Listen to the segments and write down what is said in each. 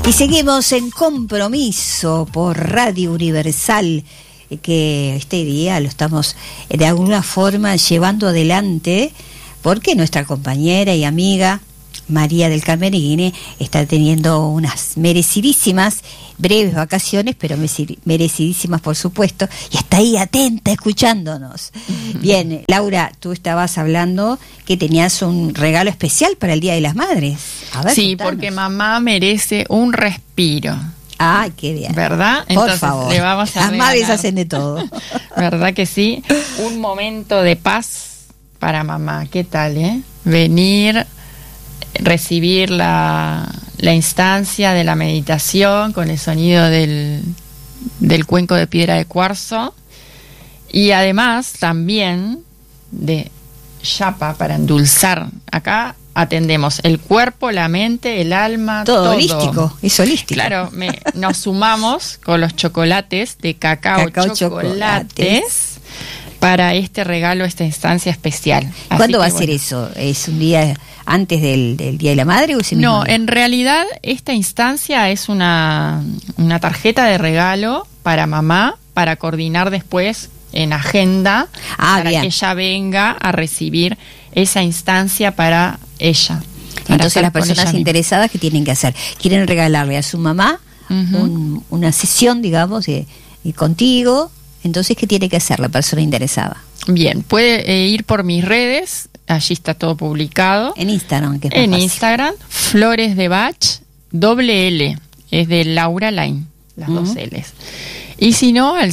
Y seguimos en Compromiso por Radio Universal, que este día lo estamos de alguna forma llevando adelante, porque nuestra compañera y amiga María del Carmen Iguine está teniendo unas merecidísimas, breves vacaciones, pero merecidísimas por supuesto, y está ahí atenta, escuchándonos. Bien, Laura, tú estabas hablando que tenías un regalo especial para el Día de las Madres. A ver, sí, contanos. porque mamá merece un respiro. Ay, qué bien. ¿Verdad? Por Entonces, favor. le vamos a Las madres regalar, hacen de todo. ¿verdad que sí? Un momento de paz para mamá. ¿Qué tal, Venir, recibir la instancia de la meditación con el sonido del cuenco de piedra de cuarzo, y además también de chapa para endulzar. Acá atendemos el cuerpo, la mente, el alma, todo. Holístico, es holístico. Claro, nos sumamos con los chocolates de cacao chocolates para este regalo, esta instancia especial. ¿Cuándo va a ser eso? ¿Es un día antes del Día de la Madre o ese mismo No, día? en realidad esta instancia es una tarjeta de regalo para mamá, para coordinar después en agenda, para bien. que ella venga a recibir esa instancia para ella. Entonces las personas interesadas, ¿qué tienen que hacer? Quieren regalarle a su mamá una sesión, digamos, y contigo. Entonces, ¿qué tiene que hacer la persona interesada? Bien, puede ir por mis redes, allí está todo publicado. En Instagram, que es En más fácil. Instagram, Flores de Bach, ~L, es de Laura Line, las dos L's. Y si no, al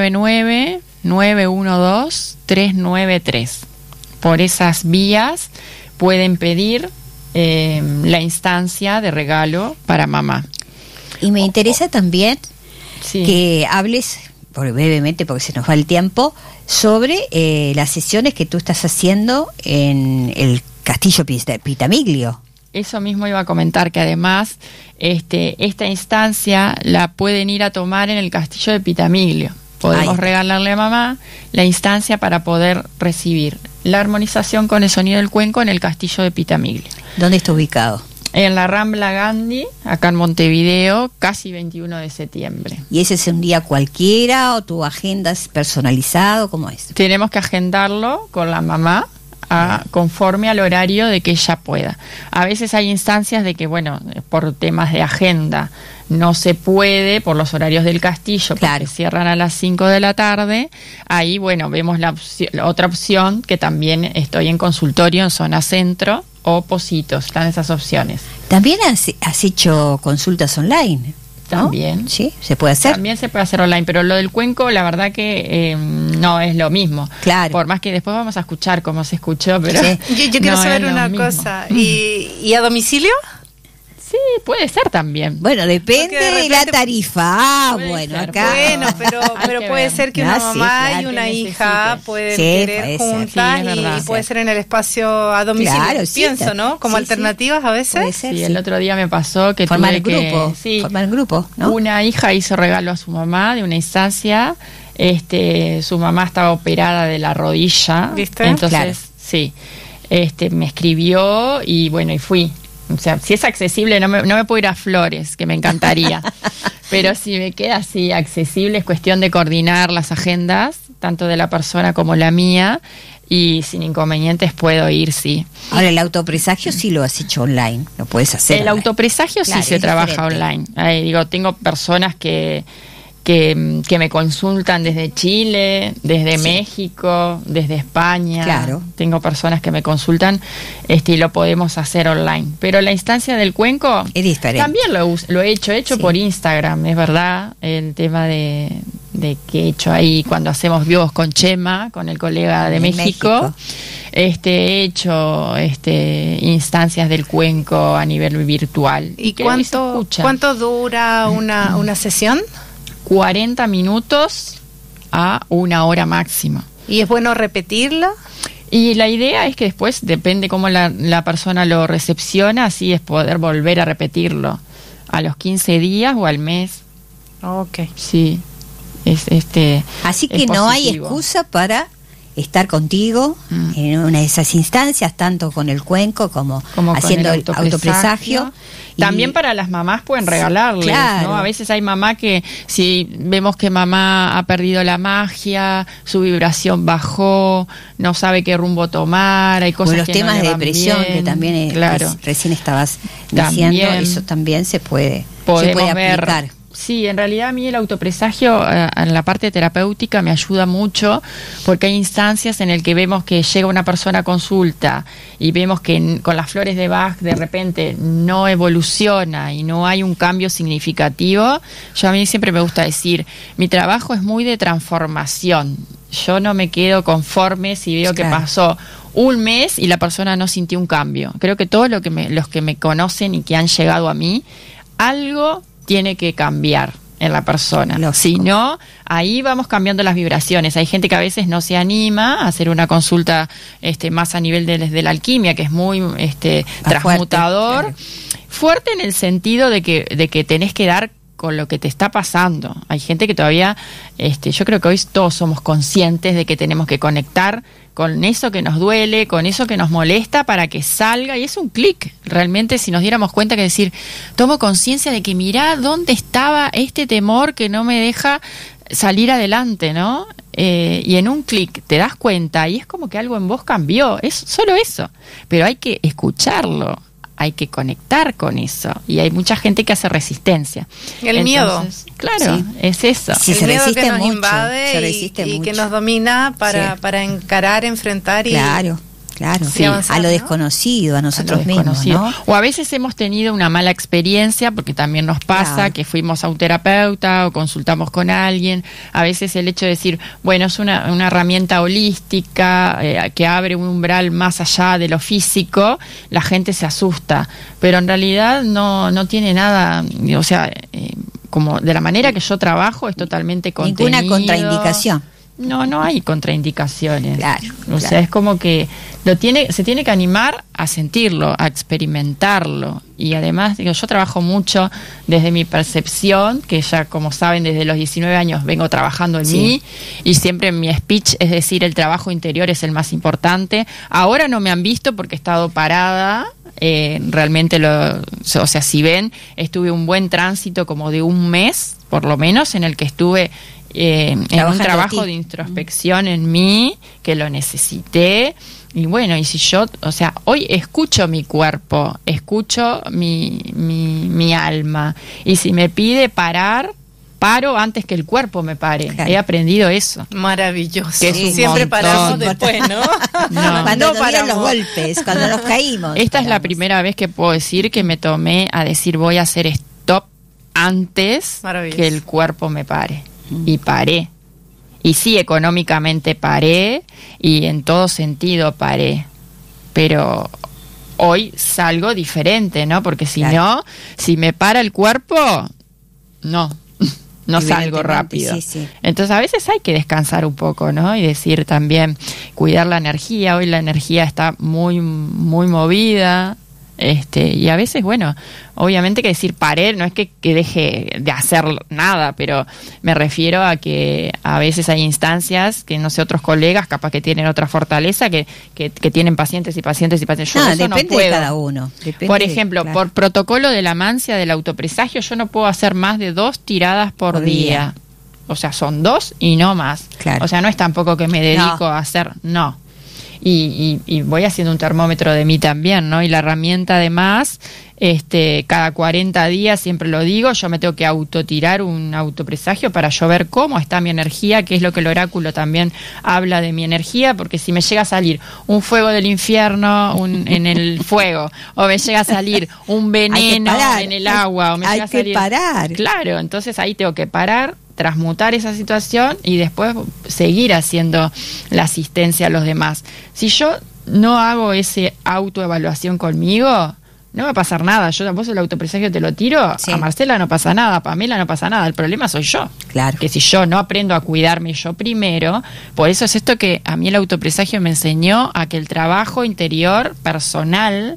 099-912-393. Por esas vías pueden pedir la instancia de regalo para mamá. Y me interesa también Sí. que hables, brevemente, porque se nos va el tiempo, sobre las sesiones que tú estás haciendo en el Castillo Pitamiglio. Eso mismo iba a comentar, que además esta instancia la pueden ir a tomar en el Castillo de Pitamiglio. Podemos regalarle a mamá la instancia para poder recibir la armonización con el sonido del cuenco en el Castillo de Pitamiglio. ¿Dónde está ubicado? En la Rambla Gandhi, acá en Montevideo, casi 21 de septiembre. ¿Y ese es un día cualquiera o tu agenda es personalizado? ¿Cómo es? Tenemos que agendarlo con la mamá conforme al horario de que ella pueda. A veces hay instancias de que, bueno, por temas de agenda no se puede, por los horarios del castillo, porque cierran a las 5 de la tarde. Ahí, bueno, vemos la otra opción, que también estoy en consultorio en zona centro o Positos, están esas opciones. También has hecho consultas online, ¿no? También. Sí, se puede hacer. También se puede hacer online, pero lo del cuenco, la verdad que no es lo mismo. Claro. Por más que después vamos a escuchar cómo se escuchó, pero Yo quiero no saber es lo una mismo. cosa. ¿Y a domicilio? Sí, puede ser también. Bueno, depende Porque de de la repente- tarifa. Puede bueno, ser, acá. Bueno, pero que puede ver. ser que Ah, una sí, mamá claro, y una que hija necesites. pueden Sí, querer puede ser. juntas Sí, es verdad. y puede ser en el espacio a domicilio. Claro, sí, Pienso, ¿no? Como sí, alternativas a veces. Puede ser, Sí, sí. el otro día me pasó que Formar tuve que... grupo. Sí, Formar un grupo, ¿no? una hija hizo regalo a su mamá de una instancia. Su mamá estaba operada de la rodilla. ¿Viste? Entonces, Claro. sí, me escribió y bueno, y fui. O sea, si es accesible, no me puedo ir a Flores, que me encantaría. Pero si me queda así accesible, es cuestión de coordinar las agendas, tanto de la persona como la mía, y sin inconvenientes puedo ir, sí. Ahora, el autopresagio sí lo has hecho online, lo puedes hacer. El online. autopresagio Claro, sí se es trabaja diferente. online. Tengo personas que me consultan desde Chile, desde México, desde España. Claro. Tengo personas que me consultan y lo podemos hacer online. Pero la instancia del cuenco Es diferente. también lo he hecho Sí. por Instagram, es verdad. El tema de que he hecho ahí cuando hacemos vivos con Chema, con el colega de En México. He hecho instancias del cuenco a nivel virtual. ¿Y que hoy se escucha. cuánto dura una sesión? 40 minutos a 1 hora máximo. ¿Y es bueno repetirla? Y la idea es que después, depende cómo la persona lo recepciona, así es poder volver a repetirlo a los 15 días o al mes. Ok. Sí. Así que es no hay positivo. excusa para estar contigo en una de esas instancias, tanto con el cuenco como haciendo el autopresagio. También para las mamás pueden regalarles, claro, ¿no? A veces hay mamá que, si vemos que mamá ha perdido la magia, su vibración bajó, no sabe qué rumbo tomar, hay cosas los que temas no le de van depresión bien, que también claro. Recién estabas diciendo, eso también se puede aplicar. Ver. Sí, en realidad a mí el autopresagio en la parte terapéutica me ayuda mucho, porque hay instancias en el que vemos que llega una persona a consulta y vemos que con las flores de Bach de repente no evoluciona y no hay un cambio significativo. Yo a mí siempre me gusta decir, mi trabajo es muy de transformación. Yo no me quedo conforme si veo que pasó un mes y la persona no sintió un cambio. Creo que todos los que me conocen y que han llegado a mí, algo tiene que cambiar en la persona. Lógico. Si no, ahí vamos cambiando las vibraciones. Hay gente que a veces no se anima a hacer una consulta más a nivel de la alquimia, que es muy transmutador. Fuerte en el sentido de que tenés que dar con lo que te está pasando. Hay gente que todavía, yo creo que hoy todos somos conscientes de que tenemos que conectar con eso que nos duele, con eso que nos molesta para que salga, y es un clic. Realmente, si nos diéramos cuenta, que decir, tomo conciencia de que mirá dónde estaba este temor que no me deja salir adelante, ¿no? Y en un clic te das cuenta y es como que algo en vos cambió, es solo eso, pero hay que escucharlo, hay que conectar con eso, y hay mucha gente que hace resistencia. El miedo. Claro, sí. Es eso. Sí, el miedo que nos mucho, invade y que nos domina para encarar, enfrentar y... Claro, sí, avanzar, a lo ¿no? desconocido, a nosotros mismos, ¿no? O a veces hemos tenido una mala experiencia, porque también nos pasa que fuimos a un terapeuta o consultamos con alguien. A veces el hecho de decir, bueno, es una herramienta holística que abre un umbral más allá de lo físico, la gente se asusta, pero en realidad no tiene nada, o sea, como de la manera que yo trabajo es totalmente contenido. Ninguna contraindicación. No hay contraindicaciones. Claro. O sea, es como que se tiene que animar a sentirlo, a experimentarlo. Y además, yo trabajo mucho desde mi percepción, que ya, como saben, desde los 19 años vengo trabajando en mí, y siempre en mi speech es decir, el trabajo interior es el más importante. Ahora no me han visto porque he estado parada. Realmente, o sea, si ven, estuve un buen tránsito como de un mes, por lo menos, en el que estuve en un trabajo de introspección en mí, que lo necesité. Y bueno, y si yo, o sea, hoy escucho mi cuerpo, escucho mi alma, y si me pide parar, paro antes que el cuerpo me pare. Claro. He aprendido eso. Maravilloso. Que siempre paramos después, ¿no? Cuando paramos los golpes, cuando nos caímos. Esta es la primera vez que puedo decir que me tomé a decir, voy a hacer stop antes que el cuerpo me pare. Y paré. Y sí, económicamente paré, y en todo sentido paré. Pero hoy salgo diferente, ¿no? Porque si no, si me para el cuerpo, no salgo rápido. Sí. Entonces a veces hay que descansar un poco, ¿no? Y decir también, cuidar la energía. Hoy la energía está muy, muy movida. Y a veces, bueno, obviamente que decir paré no es que deje de hacer nada, pero me refiero a que a veces hay instancias que, no sé, otros colegas capaz que tienen otra fortaleza, que tienen pacientes y pacientes y pacientes. Yo eso depende no puedo. De cada uno. Por ejemplo, por protocolo de la mancia del autopresagio, yo no puedo hacer más de 2 tiradas por día. O sea, son 2 y no más. Claro. O sea, no es tampoco que me dedico a hacer, no. Y voy haciendo un termómetro de mí también, ¿no? Y la herramienta, además, cada 40 días, siempre lo digo, yo me tengo que autotirar un autopresagio para yo ver cómo está mi energía, que es lo que el oráculo también habla de mi energía, porque si me llega a salir un fuego del infierno en el fuego, o me llega a salir un veneno en el agua, o me llega a salir... parar. Claro, entonces ahí tengo que parar, transmutar esa situación y después seguir haciendo la asistencia a los demás. Si yo no hago ese autoevaluación conmigo, no va a pasar nada. Vos el autopresagio te lo tiro, a Marcela no pasa nada, a Pamela no pasa nada. El problema soy yo. Claro. Que si yo no aprendo a cuidarme yo primero, por eso es esto que a mí el autopresagio me enseñó, a que el trabajo interior personal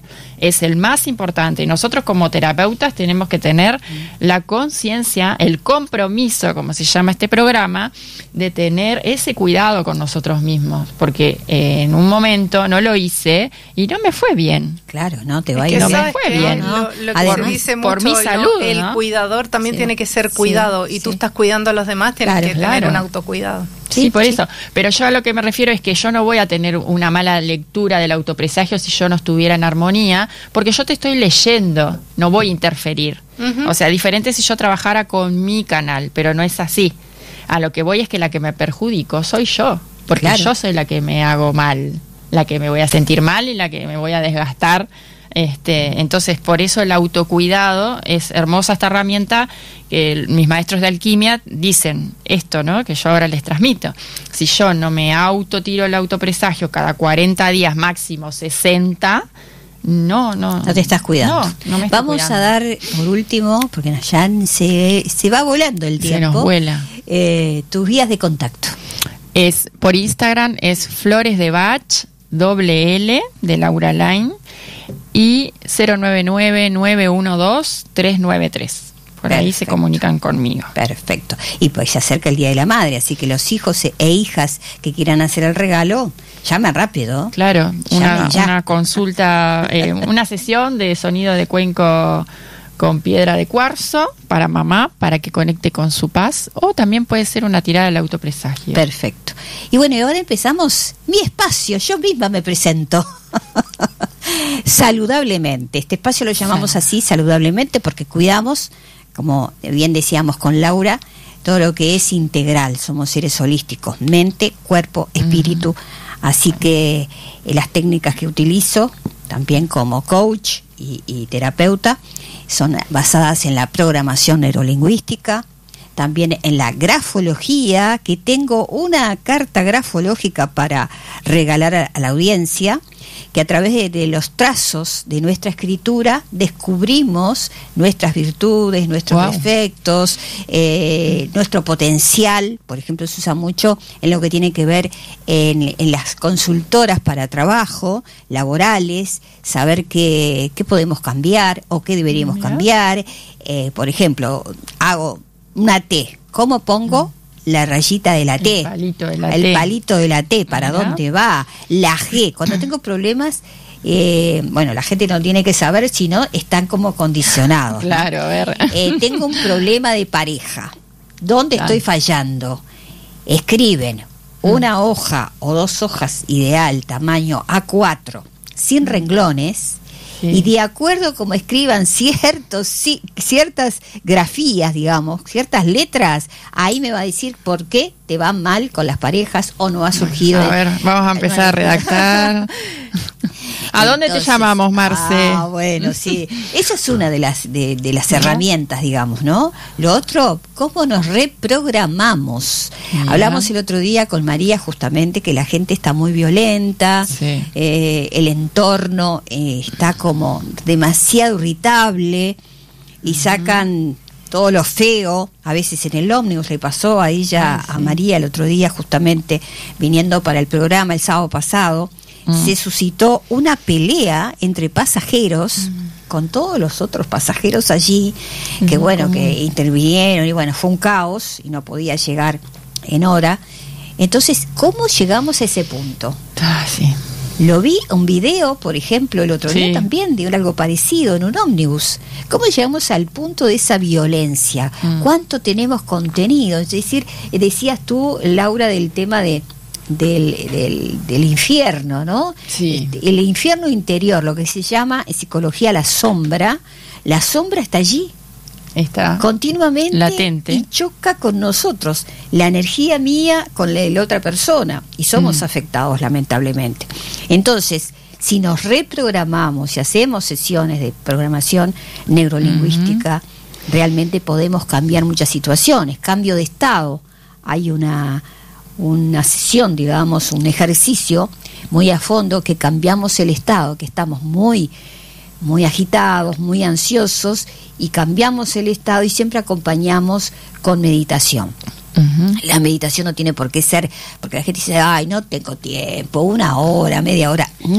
es el más importante. Y nosotros como terapeutas tenemos que tener la conciencia, el compromiso, como se llama este programa, de tener ese cuidado con nosotros mismos, porque en un momento no lo hice y no me fue bien. Claro, no te va a ir no bien. me fue bien. Lo que Además, dice por mucho, mi salud, el ¿no? cuidador también tiene que ser cuidado, y tú estás cuidando a los demás, tienes que tener un autocuidado. Sí, por eso. Pero yo a lo que me refiero es que yo no voy a tener una mala lectura del autopresagio si yo no estuviera en armonía, porque yo te estoy leyendo, no voy a interferir. O sea, diferente si yo trabajara con mi canal, pero no es así. A lo que voy es que la que me perjudico soy yo, porque yo soy la que me hago mal, la que me voy a sentir mal y la que me voy a desgastar. Entonces, por eso el autocuidado es hermosa esta herramienta que mis maestros de alquimia dicen esto, ¿no? Que yo ahora les transmito. Si yo no me autotiro el autopresagio cada 40 días, máximo 60, no te estás cuidando. No me estoy Vamos cuidando. a dar, por último, porque ya se va volando el tiempo. Se nos vuela. Tus vías de contacto. Es por Instagram, es Flores de Bach, L de Laura Line, y 099-912-393. Por ahí se comunican conmigo. Perfecto. Y pues se acerca el Día de la Madre, así que los hijos e hijas que quieran hacer el regalo, llamen rápido. Claro, una consulta, una sesión de sonido de cuenco con piedra de cuarzo para mamá, para que conecte con su paz, o también puede ser una tirada del autopresagio. Perfecto. Y bueno, y ahora empezamos mi espacio, yo misma me presento. Saludablemente. Este espacio lo llamamos así, saludablemente, porque cuidamos, como bien decíamos con Laura, todo lo que es integral. Somos seres holísticos, mente, cuerpo, espíritu. Así que las técnicas que utilizo, también como coach y terapeuta, son basadas en la programación neurolingüística, también en la grafología, que tengo una carta grafológica para regalar a la audiencia, que a través de los trazos de nuestra escritura descubrimos nuestras virtudes, nuestros defectos, nuestro potencial. Por ejemplo, se usa mucho en lo que tiene que ver en las consultoras para trabajo, laborales, saber qué podemos cambiar o qué deberíamos cambiar. Por ejemplo, hago una T, ¿cómo pongo la rayita de la T? El palito de la el T. palito de la T, ¿para dónde va? La G, cuando tengo problemas, bueno, la gente no tiene que saber, sino están como condicionados. Claro, a ver. Tengo un problema de pareja, ¿dónde estoy fallando? Escriben una hoja o 2 hojas ideal, tamaño A4, sin renglones. Y de acuerdo como escriban ciertas grafías, digamos, ciertas letras, ahí me va a decir por qué te va mal con las parejas o no ha surgido. A ver, vamos a empezar a redactar. ¿A dónde te llamamos, Marce? Bueno, sí. Esa es una de las herramientas, digamos, ¿no? Lo otro, ¿cómo nos reprogramamos? Hablamos el otro día con María justamente que la gente está muy violenta, el entorno está como demasiado irritable y sacan todo lo feo. A veces en el ómnibus le pasó a ella, a María el otro día, justamente viniendo para el programa el sábado pasado. Se suscitó una pelea entre pasajeros con todos los otros pasajeros allí, que bueno, que intervinieron y bueno, fue un caos y no podía llegar en hora. Entonces, ¿cómo llegamos a ese punto? Lo vi un video, por ejemplo, el otro día también de algo parecido en un ómnibus. ¿Cómo llegamos al punto de esa violencia? ¿Cuánto tenemos contenido? Es decir, decías tú, Laura, del tema del infierno, ¿no? El infierno interior, lo que se llama en psicología la sombra está allí, está continuamente latente y choca con nosotros, la energía mía con la otra persona, y somos afectados lamentablemente. Entonces, si nos reprogramamos y hacemos sesiones de programación neurolingüística, realmente podemos cambiar muchas situaciones, cambio de estado. Hay una sesión, digamos, un ejercicio muy a fondo, que cambiamos el estado, que estamos muy agitados, muy ansiosos, y cambiamos el estado y siempre acompañamos con meditación. La meditación no tiene por qué ser, porque la gente dice, ay, no tengo tiempo, 1 hora, media hora. No,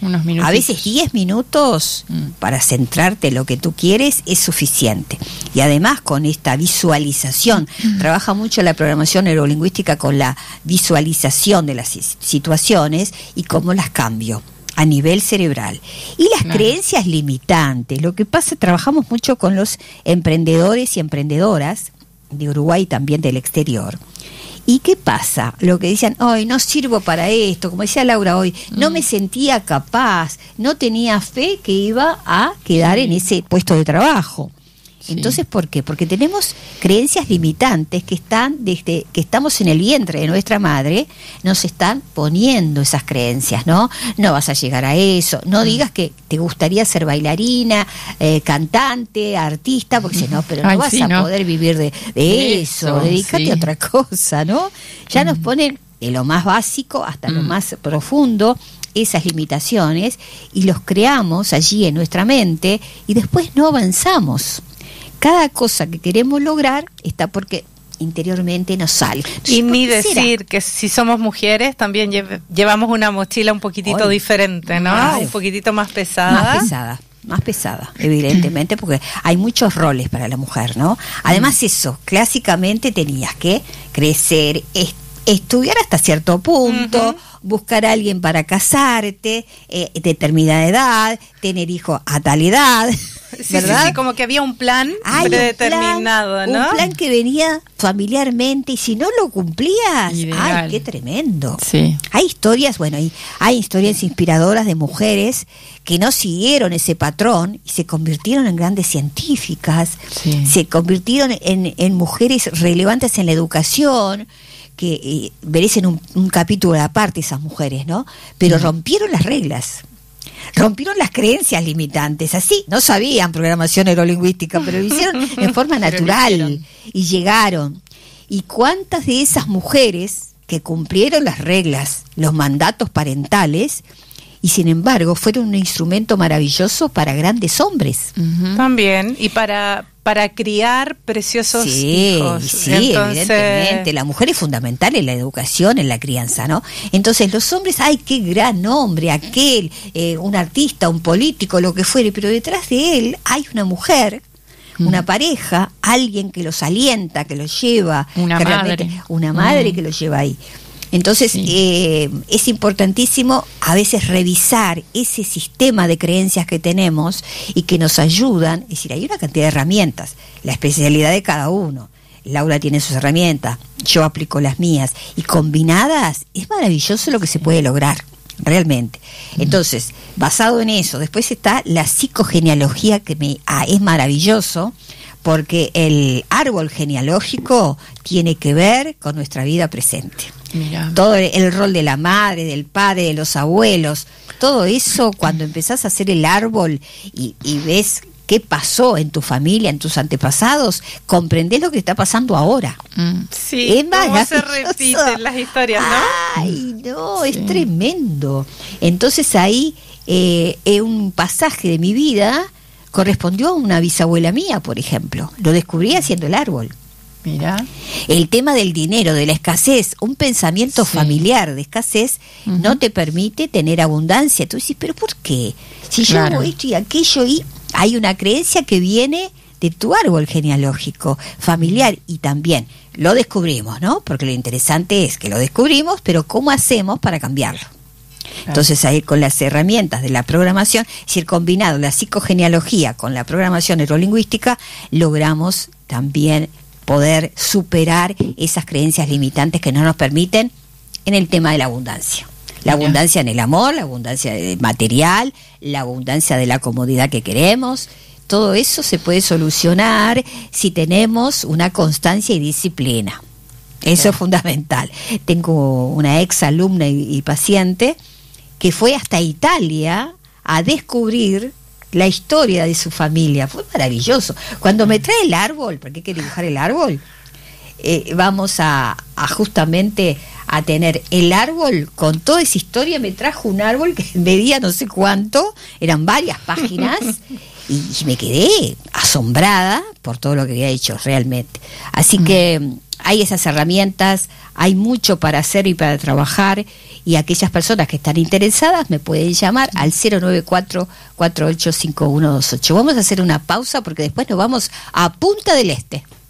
Unos minutos. A veces 10 minutos para centrarte en lo que tú quieres es suficiente. Y además con esta visualización, trabaja mucho la programación neurolingüística con la visualización de las situaciones y cómo las cambio a nivel cerebral. Y las creencias limitantes, lo que pasa, trabajamos mucho con los emprendedores y emprendedoras de Uruguay y también del exterior. ¿Y qué pasa? Lo que decían, hoy no sirvo para esto, como decía Laura hoy, no me sentía capaz, no tenía fe que iba a quedar en ese puesto de trabajo. Entonces, ¿por qué? Porque tenemos creencias limitantes que están, desde que estamos en el vientre de nuestra madre, nos están poniendo esas creencias, ¿no? No vas a llegar a eso, no digas que te gustaría ser bailarina, cantante, artista, porque si no, pero no vas a poder vivir de eso, dedícate a otra cosa, ¿no? Ya nos ponen de lo más básico hasta lo más profundo esas limitaciones y los creamos allí en nuestra mente y después no avanzamos. Cada cosa que queremos lograr está porque interiormente nos sale. Entonces, y ni decir que si somos mujeres también llevamos una mochila un poquitito diferente, ¿no? Claro. Un poquitito más pesada. Más pesada, evidentemente, porque hay muchos roles para la mujer, ¿no? Además eso, clásicamente tenías que crecer, estudiar hasta cierto punto, buscar a alguien para casarte, determinada edad, tener hijos a tal edad, ¿verdad? Sí, como que había un plan predeterminado, ¿no? Un plan que venía familiarmente y si no lo cumplías, ¡ay, qué tremendo! Sí. Hay historias, hay historias inspiradoras de mujeres que no siguieron ese patrón y se convirtieron en grandes científicas, se convirtieron en mujeres relevantes en la educación, que merecen un capítulo aparte esas mujeres, ¿no? Pero rompieron las reglas, rompieron las creencias limitantes, así, no sabían programación neurolingüística, pero lo hicieron en forma natural y llegaron. ¿Y cuántas de esas mujeres que cumplieron las reglas, los mandatos parentales, y sin embargo fueron un instrumento maravilloso para grandes hombres? También, y para criar preciosos hijos. Sí, entonces, evidentemente. La mujer es fundamental en la educación, en la crianza, ¿no? Entonces los hombres, ¡ay, qué gran hombre! Aquel, un artista, un político, lo que fuere, pero detrás de él hay una mujer, una pareja, alguien que los alienta, que los lleva. Una madre que los lleva ahí. Entonces es importantísimo a veces revisar ese sistema de creencias que tenemos y que nos ayudan. Es decir, hay una cantidad de herramientas, la especialidad de cada uno. Laura tiene sus herramientas, yo aplico las mías y combinadas es maravilloso lo que se puede lograr, realmente. Entonces, basado en eso, después está la psicogenealogía que es maravilloso. Porque el árbol genealógico tiene que ver con nuestra vida presente. Mirá. Todo el rol de la madre, del padre, de los abuelos, todo eso cuando empezás a hacer el árbol y ves qué pasó en tu familia, en tus antepasados, comprendés lo que está pasando ahora. Sí, es cómo se repiten las historias, ¿no? Ay, no, es tremendo. Entonces ahí un pasaje de mi vida correspondió a una bisabuela mía, por ejemplo. Lo descubrí haciendo el árbol. Mira. El tema del dinero, de la escasez, un pensamiento familiar de escasez no te permite tener abundancia. Tú dices, ¿pero por qué? Si yo hago esto y aquello, y hay una creencia que viene de tu árbol genealógico, familiar, y también lo descubrimos, ¿no? Porque lo interesante es que lo descubrimos, pero ¿cómo hacemos para cambiarlo? Entonces ahí con las herramientas de la programación, es decir, combinado la psicogenealogía con la programación neurolingüística, logramos también poder superar esas creencias limitantes que no nos permiten en el tema de la abundancia. La abundancia en el amor, la abundancia material, la abundancia de la comodidad que queremos. Todo eso se puede solucionar si tenemos una constancia y disciplina. Eso es fundamental. Tengo una ex alumna y paciente que fue hasta Italia a descubrir la historia de su familia. Fue maravilloso. Cuando me trae el árbol, porque hay que dibujar el árbol, vamos a justamente a tener el árbol con toda esa historia. Me trajo un árbol que medía no sé cuánto, eran varias páginas, y me quedé asombrada por todo lo que había hecho realmente. Así que hay esas herramientas, hay mucho para hacer y para trabajar, y aquellas personas que están interesadas me pueden llamar al 094-485128. Vamos a hacer una pausa porque después nos vamos a Punta del Este.